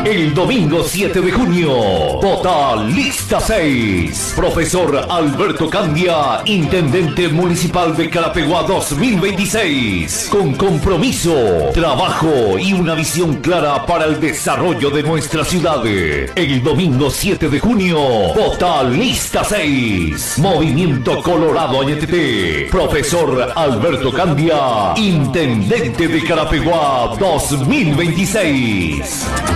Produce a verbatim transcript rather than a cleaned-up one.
El domingo siete de junio, vota lista seis. Profesor Alberto Candia, Intendente Municipal de Carapeguá dos mil veintiséis. Con compromiso, trabajo y una visión clara para el desarrollo de nuestra ciudad. El domingo siete de junio, vota lista seis. Movimiento Colorado Añetete. Profesor Alberto Candia, Intendente de Carapeguá dos mil veintiséis.